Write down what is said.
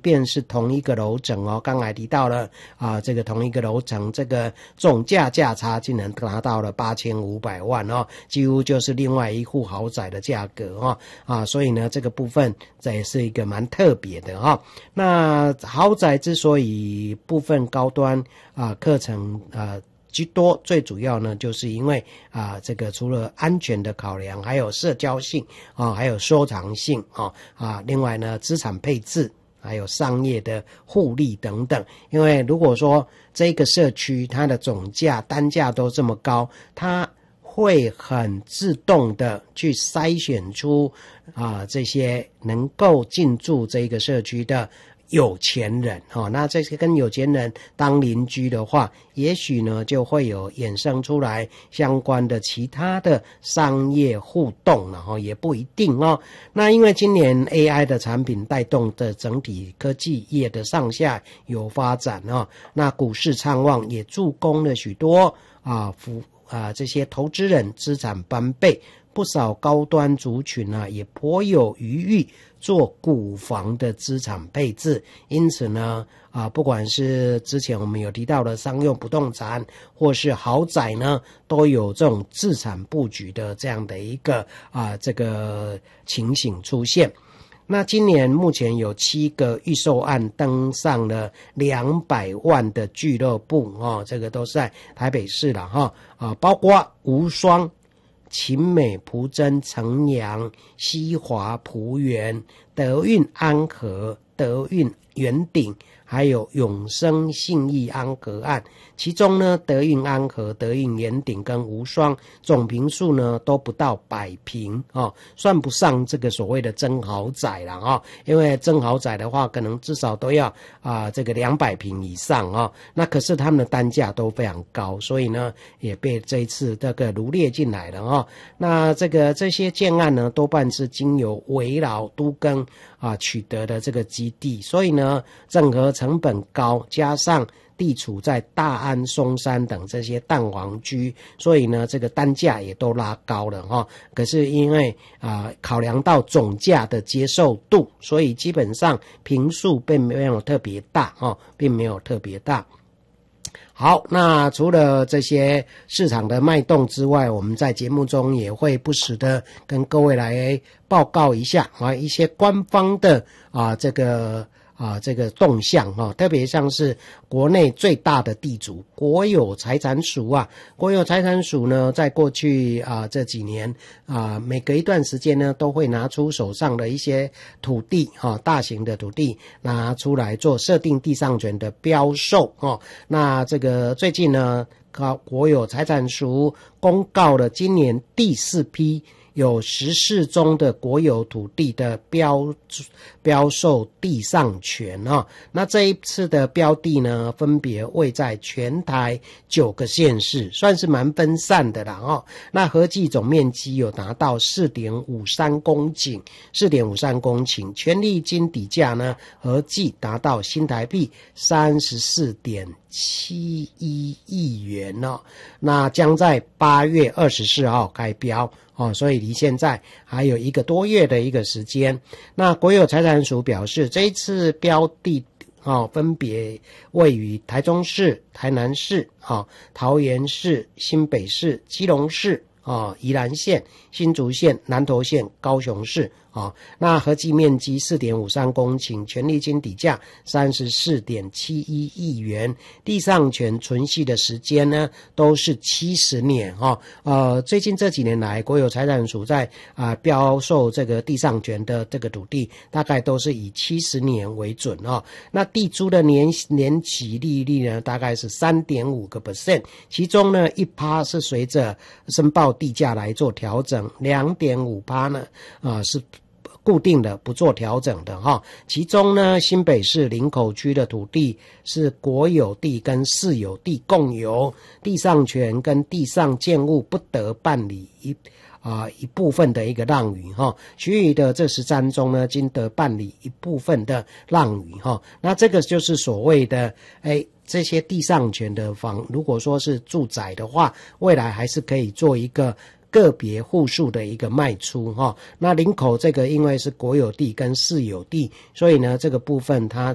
便是同一个楼层哦，刚才提到了这个同一个楼层，这个总价价差竟然达到了8500万哦，几乎就是另外一户豪宅的价格哦所以呢这个部分这也是一个蛮特别的哦。那豪宅之所以部分高端课程居多，最主要呢就是因为这个除了安全的考量，还有社交性还有收藏性另外呢资产配置还有商业的互利等等。因为如果说这个社区它的总价单价都这么高，它会很自动的去筛选出这些能够进驻这个社区的有钱人那这些跟有钱人当邻居的话，也许呢就会有衍生出来相关的其他的商业互动了也不一定那因为今年 AI 的产品带动的整体科技业的上下有发展那股市畅旺也助攻了许多这些投资人资产翻倍，不少高端族群也颇有余裕做股房的资产配置。因此呢不管是之前我们有提到的商用不动产或是豪宅呢，都有这种资产布局的这样的一个这个情形出现。那今年目前有7个预售案登上了200万的俱乐部这个都是在台北市啦包括无双、勤美、埔真、城阳、西华、璞园、德运安和、德运圆顶，还有永生信义安和案。其中呢德运安和、德运圆顶跟无双总坪数呢都不到100坪算不上这个所谓的真豪宅啦因为真豪宅的话可能至少都要这个200坪以上那可是他们的单价都非常高，所以呢也被这一次这个罗列进来了那这些建案呢多半是经由围绕都更取得的这个基地，所以呢整合成本高，加上地处在大安、松山等这些蛋黄区，所以呢这个单价也都拉高了可是因为考量到总价的接受度，所以基本上坪数并没有特别大并没有特别大。好，那除了这些市场的脉动之外，我们在节目中也会不时的跟各位来报告一下一些官方的这个动向特别像是国内最大的地主国有财产署国有财产署呢在过去这几年每隔一段时间呢都会拿出手上的一些土地大型的土地拿出来做设定地上权的标售那这个最近呢国有财产署公告了今年第4批有14宗的国有土地的标售地上权那这一次的标的呢分别位在全台9个县市，算是蛮分散的啦那合计总面积有达到 4.53 公顷，权利金底价呢合计达到新台币 34.71 亿元那将在8月24号开标所以离现在还有1个多月的一个时间。那国有财产署表示，这一次标的分别位于台中市、台南市桃园市、新北市、基隆市宜兰县、新竹县、南投县、高雄市那合计面积 4.53 公顷，权利金底价 34.71 亿元，地上权存续的时间呢都是70年最近这几年来国有财产署在标售这个地上权的这个土地大概都是以70年为准那地租的年期利率呢大概是 3.5%， 其中呢 1% 是随着申报地价来做调整， 2.5% 呢是固定的不做调整的其中呢新北市林口区的土地是国有地跟市有地共有，地上权跟地上建物不得办理一部分的一个让与其余的这13宗呢经得办理一部分的让与那这个就是所谓的这些地上权的如果说是住宅的话，未来还是可以做一个个别户数的一个卖出那林口这个因为是国有地跟市有地，所以呢这个部分它